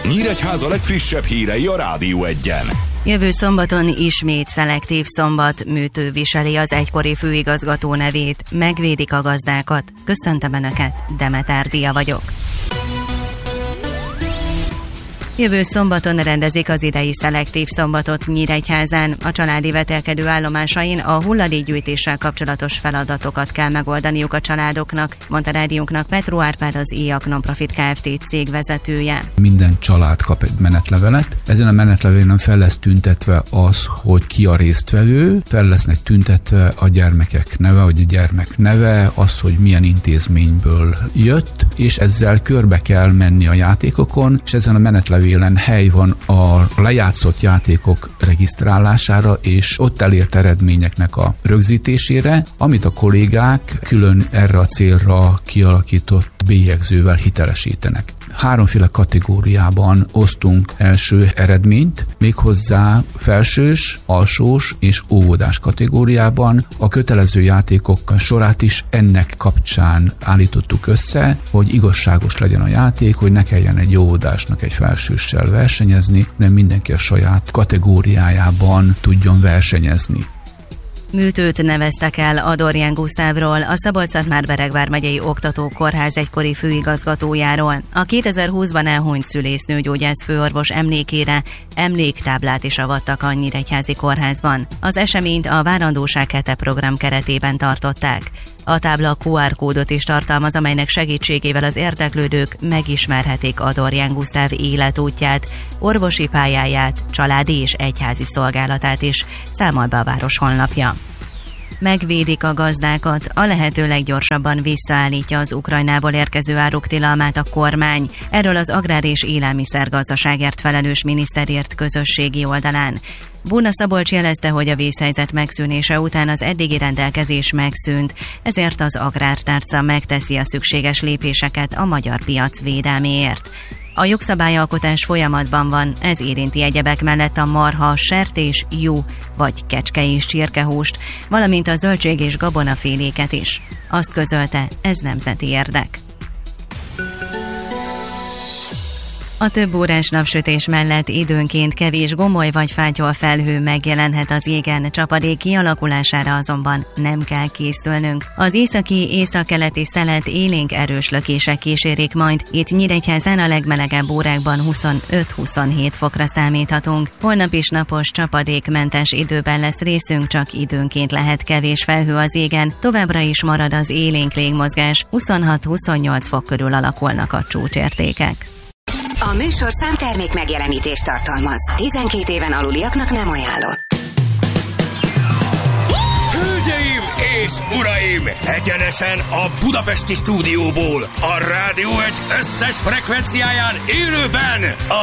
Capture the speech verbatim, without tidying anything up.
Nyíregyháza legfrissebb hírei a Rádió Egyen. Jövő szombaton ismét szelektív szombat, műtő viseli az egykori főigazgató nevét, megvédik a gazdákat. Köszöntöm Önöket, Demeter Dia vagyok. Jövő szombaton rendezik az idei szelektív szombatot Nyíregyházán. A családi vetélkedő állomásain a hulladékgyűjtéssel kapcsolatos feladatokat kell megoldaniuk a családoknak, mondta rádiónknak Petró Árpád, az iak Nonprofit Kft. Cég vezetője. Minden család kap egy menetlevelet. Ezen a menetlevélen fel lesz tüntetve az, hogy ki a résztvevő, fel lesznek tüntetve a gyermekek neve, vagy a gyermek neve, az, hogy milyen intézményből jött, és ezzel körbe kell menni a játékokon, és ezen a menetlevélen Vélen hely van a lejátszott játékok regisztrálására és ott elért eredményeknek a rögzítésére, amit a kollégák külön erre a célra kialakított bélyegzővel hitelesítenek. Háromféle kategóriában osztunk első eredményt, méghozzá felsős, alsós és óvodás kategóriában. A kötelező játékok sorát is ennek kapcsán állítottuk össze, hogy igazságos legyen a játék, hogy ne kelljen egy óvodásnak egy felsőssel versenyezni, hanem mindenki a saját kategóriájában tudjon versenyezni. Műtőt neveztek el Adorján Gusztávról, a Szabolcs-Szatmár-Bereg vármegyei oktatókórház egykori főigazgatójáról. A kétezer-húszban elhunyt szülésznő-gyógyász főorvos emlékére emléktáblát is avattak a Nyíregyházi kórházban. Az eseményt a Várandóság hete program keretében tartották. A tábla kú er kódot is tartalmaz, amelynek segítségével az érdeklődők megismerhetik Adorján Gusztáv életútját, orvosi pályáját, családi és egyházi szolgálatát is, számol be a város honlapja. Megvédik a gazdákat, a lehető leggyorsabban visszaállítja az Ukrajnából érkező áruk tilalmát a kormány. Erről az Agrár- és Élelmiszergazdaságért felelős miniszter írt közösségi oldalán. Buna Szabolcs jelezte, hogy a vészhelyzet megszűnése után az eddigi rendelkezés megszűnt, ezért az agrártárca megteszi a szükséges lépéseket a magyar piac védelméért. A jogszabályalkotás folyamatban van, ez érinti egyebek mellett a marha, sertés, juh vagy kecske és csirkehúst, valamint a zöldség és gabonaféléket is. Azt közölte, ez nemzeti érdek. A több órás napsütés mellett időnként kevés gomoly vagy fátyol felhő megjelenhet az égen, csapadék kialakulására azonban nem kell készülnünk. Az északi, északkeleti szelet élénk erős lökések kísérik majd, itt Nyíregyházán a legmelegebb órákban huszonöt-huszonhét fokra számíthatunk. Holnap is napos, csapadékmentes időben lesz részünk, csak időnként lehet kevés felhő az égen, továbbra is marad az élénk légmozgás, huszonhat-huszonnyolc fok körül alakulnak a csúcsértékek. A műsorszám termék megjelenítést tartalmaz. tizenkét éven aluliaknak nem ajánlott. Hölgyeim és uraim! Egyenesen a budapesti stúdióból, a Rádió Egy összes frekvenciáján élőben a